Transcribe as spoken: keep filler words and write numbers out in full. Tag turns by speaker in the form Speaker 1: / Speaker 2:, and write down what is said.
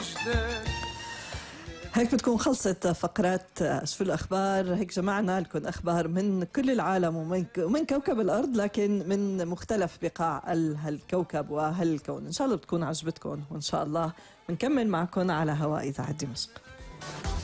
Speaker 1: هيك بتكون خلصت فقرات شو الأخبار. هيك جمعنا لكم أخبار من كل العالم ومن ومن كوكب الأرض، لكن من مختلف بقاع هالكوكب وهالكون. إن شاء الله بتكون عجبتكم، وإن شاء الله بنكمل معكم على هواء إذاعة دمشق.